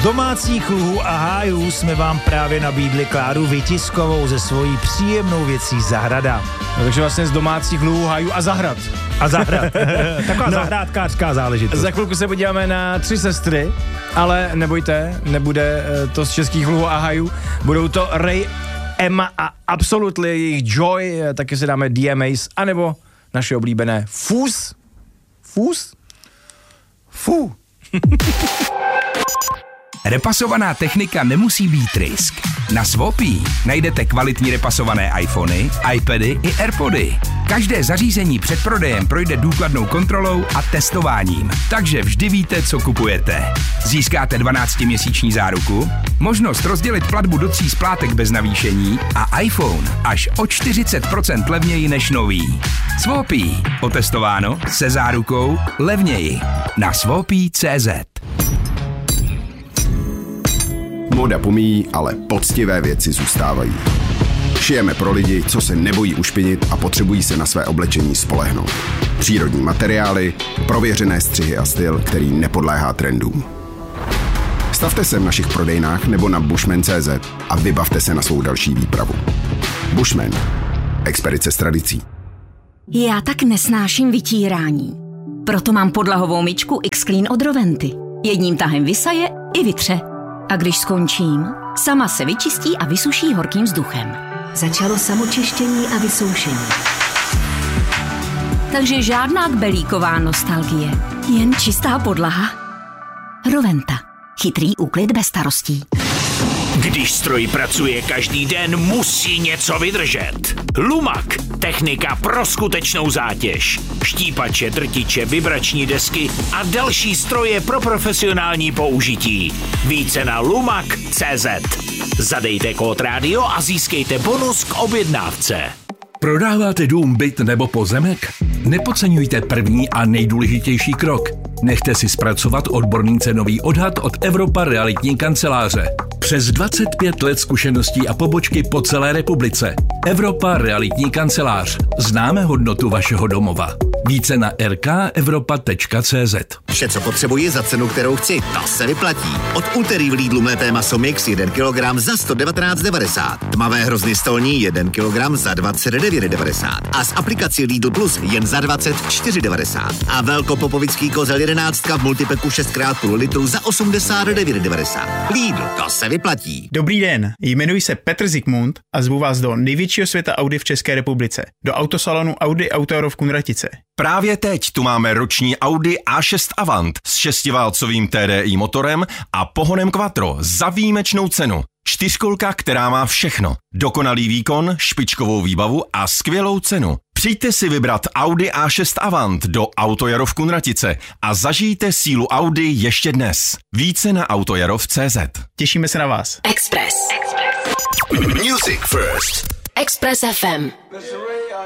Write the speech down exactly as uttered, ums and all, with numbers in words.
domácích luhů a hájů jsme vám právě nabídli Kláru Vytiskovou ze svojí příjemnou věcí Zahrada. No, takže vlastně z domácích luhů, hájů a zahrad. A zahrad. Taková no, zahrádkářská záležitost. Za chvilku se podíváme na tři sestry, ale nebojte, nebude to z českých luhů a hájů. Budou to Ray, Emma a Absolutely, jejich Joy, taky si dáme D M As, anebo naše oblíbené Fus. Fus? Fu. Repasovaná technika nemusí být risk. Na Swapy najdete kvalitní repasované iPhony, iPady i AirPody. Každé zařízení před prodejem projde důkladnou kontrolou a testováním, takže vždy víte, co kupujete. Získáte dvanáctiměsíční záruku, možnost rozdělit platbu do tří splátek bez navýšení a iPhone až o čtyřicet procent levněji než nový. Swapy. Otestováno se zárukou levněji. Na swapy tečka cé zet. Moda pomíjí, ale poctivé věci zůstávají. Šijeme pro lidi, co se nebojí ušpinit a potřebují se na své oblečení spolehnout. Přírodní materiály, prověřené střihy a styl, který nepodléhá trendům. Stavte se v našich prodejnách nebo na bushman tečka cé zet a vybavte se na svou další výpravu. Bushman. Expedice s tradicí. Já tak nesnáším vytírání. Proto mám podlahovou myčku X-Clean od Roventy. Jedním tahem vysaje i vytře. A když skončím, sama se vyčistí a vysuší horkým vzduchem. Začalo samočištění a vysoušení. Takže žádná kbelíková nostalgie, jen čistá podlaha. Roventa. Chytrý úklid bez starostí. Když stroj pracuje každý den, musí něco vydržet. Lumak. Technika pro skutečnou zátěž. Štípače, drtiče, vibrační desky a další stroje pro profesionální použití. Více na lumak tečka cé zet. Zadejte kód rádio a získejte bonus k objednávce. Prodáváte dům, byt nebo pozemek? Nepodceňujte první a nejdůležitější krok. Nechte si zpracovat odborný cenový odhad od Evropa realitní kanceláře. Přes dvacet pět let zkušeností a pobočky po celé republice. Evropa realitní kancelář. Známe hodnotu vašeho domova. Více na r k evropa tečka cé zet. Vše, co potřebuji za cenu, kterou chci, to se vyplatí. Od úterý v Lidlu mlété maso mix jeden kilogram za sto devatenáct devadesát. Tmavé hrozny stolní jeden kilogram za dvacet devět devadesát. A s aplikací Lidl Plus jen za dvacet čtyři devadesát. A velkopopovický kozel jedenáctka v multipeku šest krát půl litru za osmdesát devět devadesát. Lidl, to se vyplatí. Dobrý den, jmenuji se Petr Zikmund a zvu vás do největšího světa Audi v České republice. Do autosalonu Audi Auto Jaro v Kunratice. Právě teď tu máme roční Audi A šest Avant s šestiválcovým T D I motorem a pohonem Quattro za výjimečnou cenu. Čtyřkolka, která má všechno. Dokonalý výkon, špičkovou výbavu a skvělou cenu. Přijďte si vybrat Audi A šest Avant do Auto Jaro v Kunratice a zažijte sílu Audi ještě dnes. Více na autojarov tečka cé zet. Těšíme se na vás. Express. Music First. Express F M.